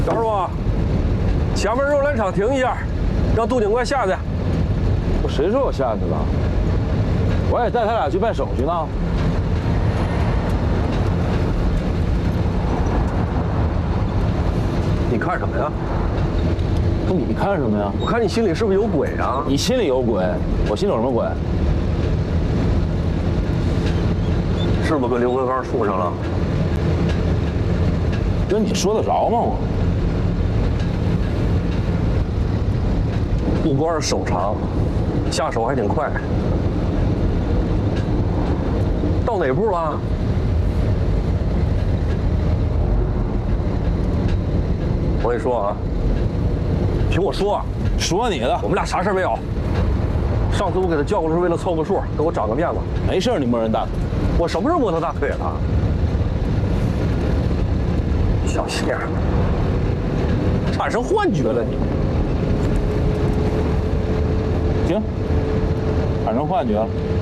小师傅，前面肉篮厂停一下，让杜警官下去。 我谁说我下去了？我也带他俩去办手续呢。 你看什么呀？ 不，你看什么呀？ 我看你心里是不是有鬼啊？ 你心里有鬼，我心里有什么鬼？ 是不是跟刘文芳处上了？ 跟你说得着吗？我不光是手长，下手还挺快。到哪步了？我跟你说啊，听我说， 说你的， 我们俩啥事没有。上次我给他叫过来是为了凑个数，给我长个面子。 没事，你摸人大腿。 我什么时候摸他大腿了？小心眼，产生幻觉了你。 行，产生幻觉了。